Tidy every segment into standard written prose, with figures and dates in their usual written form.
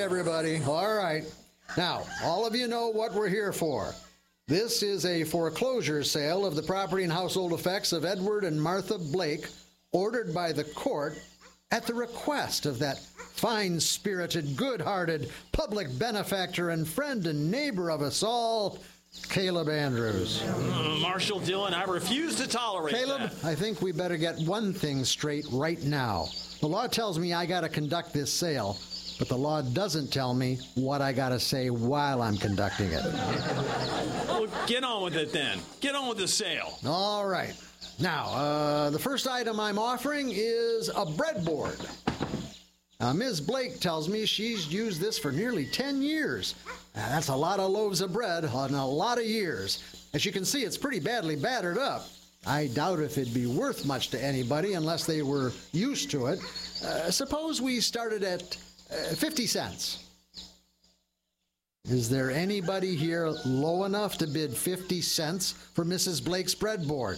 everybody. All right. Now, all of you know what we're here for. This is a foreclosure sale of the property and household effects of Edward and Martha Blake, ordered by the court at the request of that fine-spirited, good-hearted, public benefactor and friend and neighbor of us all, Caleb Andrews. Marshal Dillon, I refuse to tolerate Caleb, that. I think we better get one thing straight right now. The law tells me I got to conduct this sale, but the law doesn't tell me what I got to say while I'm conducting it. Well, get on with it then. Get on with the sale. All right. Now, the first item I'm offering is a breadboard. Ms. Blake tells me she's used this for nearly 10 years. That's a lot of loaves of bread in a lot of years. As you can see, it's pretty badly battered up. I doubt if it'd be worth much to anybody unless they were used to it. Suppose we started at 50 cents. Is there anybody here low enough to bid 50 cents for Mrs. Blake's breadboard?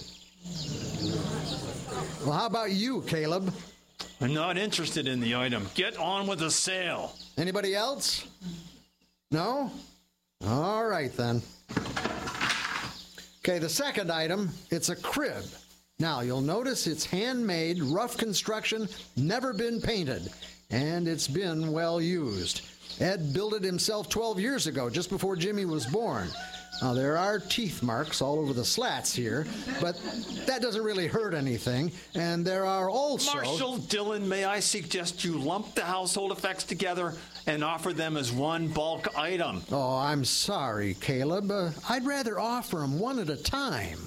Well, how about you, Caleb? I'm not interested in the item. Get on with the sale. Anybody else? No? All right, then. Okay, the second item, it's a crib. Now, you'll notice it's handmade, rough construction, never been painted, and it's been well used. Ed built it himself 12 years ago, just before Jimmy was born. Now, there are teeth marks all over the slats here, but that doesn't really hurt anything. And there are also... Marshal Dillon, may I suggest you lump the household effects together and offer them as one bulk item? Oh, I'm sorry, Caleb. I'd rather offer them one at a time.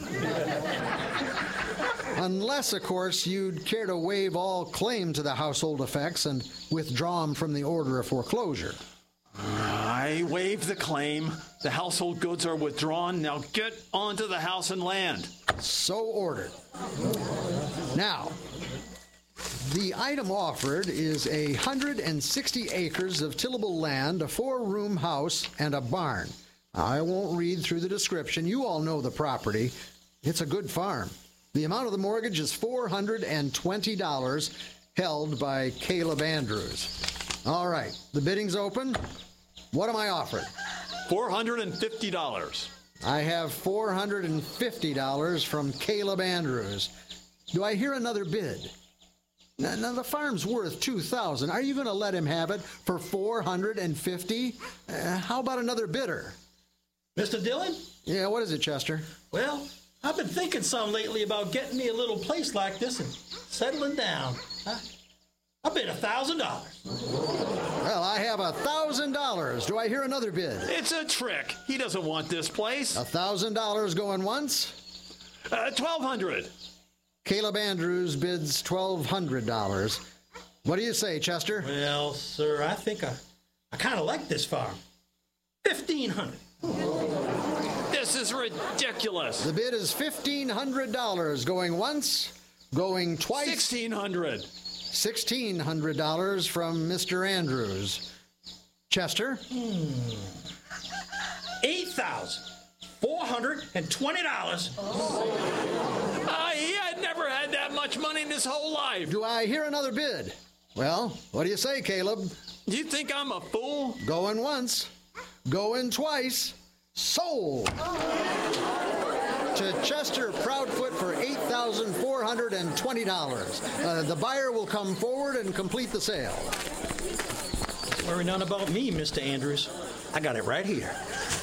Unless, of course, you'd care to waive all claim to the household effects and withdraw them from the order of foreclosure. I waive the claim. The household goods are withdrawn. Now get onto the house and land. So ordered. Now, the item offered is 160 acres of tillable land, a 4-room house, and a barn. I won't read through the description. You all know the property. It's a good farm. The amount of the mortgage is $420, held by Caleb Andrews. All right, the bidding's open. What am I offering? $450. I have $450 from Caleb Andrews. Do I hear another bid? Now the farm's worth $2,000. Are you going to let him have it for $450? How about another bidder? Mr. Dillon? Yeah, what is it, Chester? Well, I've been thinking some lately about getting me a little place like this and settling down. I bid $1,000. Well, I have $1,000. Do I hear another bid? It's a trick. He doesn't want this place. $1,000 going once? $1,200. Caleb Andrews bids $1,200. What do you say, Chester? Well, sir, I think I kind of like this farm. $1,500. This is ridiculous. The bid is $1,500. Going once, going twice. $1,600. $1,600 from Mr. Andrews. Chester? $8,420. He had never had that much money in his whole life. Do I hear another bid? Well, what do you say, Caleb? Do you think I'm a fool? Going once, going twice. Sold. To Chester Proudfoot for $8,420. The buyer will come forward and complete the sale. Don't worry none about me, Mr. Andrews. I got it right here.